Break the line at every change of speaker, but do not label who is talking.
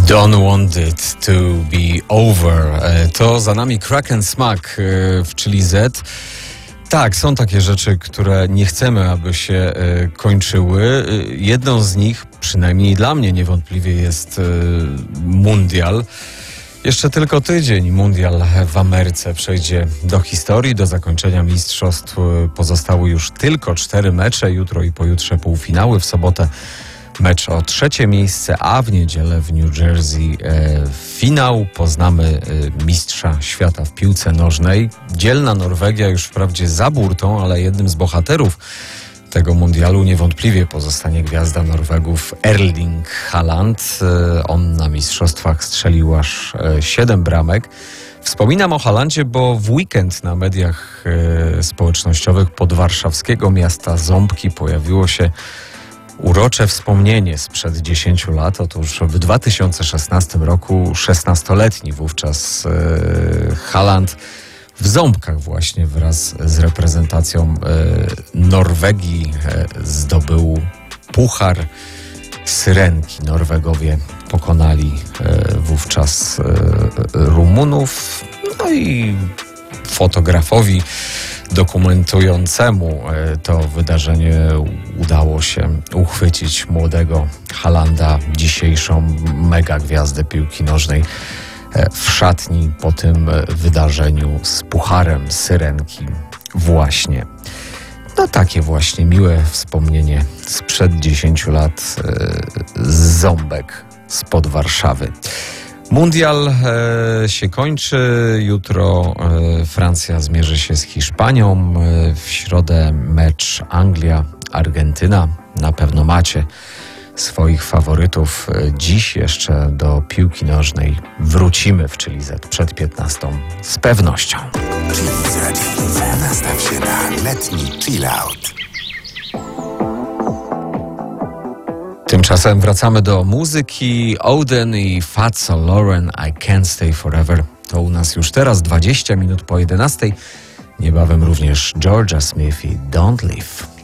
Don't want it to be over. To za nami Crack & Smack w Chili Z. Tak, są takie rzeczy, które nie chcemy, aby się kończyły. Jedną z nich, przynajmniej dla mnie niewątpliwie, jest mundial. Jeszcze tylko tydzień mundial w Ameryce przejdzie do historii. Do zakończenia mistrzostw pozostały już tylko 4 mecze. Jutro i pojutrze półfinały. W sobotę mecz o 3. miejsce, a w niedzielę w New Jersey finał. Poznamy mistrza świata w piłce nożnej. Dzielna Norwegia już wprawdzie za burtą, ale jednym z bohaterów tego mundialu niewątpliwie pozostanie gwiazda Norwegów Erling Haaland. On na mistrzostwach strzelił aż 7 bramek. Wspominam o Haalandzie, bo w weekend na mediach społecznościowych podwarszawskiego miasta Ząbki pojawiło się urocze wspomnienie sprzed 10 lat. Otóż w 2016 roku 16-letni wówczas Haaland w Ząbkach właśnie wraz z reprezentacją Norwegii zdobył puchar Syrenki. Norwegowie pokonali wówczas Rumunów. No i fotografowi dokumentującemu to wydarzenie udało się uchwycić młodego Haalanda, dzisiejszą mega gwiazdę piłki nożnej, w szatni po tym wydarzeniu z pucharem Syrenki właśnie. No takie właśnie miłe wspomnienie sprzed 10 lat z Ząbek, spod Warszawy. Mundial się kończy. Jutro Francja zmierzy się z Hiszpanią. W środę mecz Anglia-Argentyna. Na pewno macie swoich faworytów. Dziś jeszcze do piłki nożnej wrócimy w Chili Z przed 15 z pewnością.
Chili Z. Nastaw się na letni chill out.
Tymczasem wracamy do muzyki. Oden i Fatso Lauren, I Can't Stay Forever. To u nas już teraz 20 minut po 11. Niebawem również Georgia Smith i Don't Leave.